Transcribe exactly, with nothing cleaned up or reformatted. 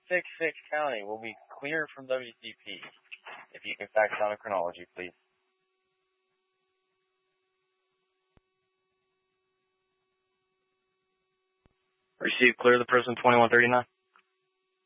six six County will be clear from W C P. If you can fax down a chronology, please. Receive clear the person twenty-one thirty-nine.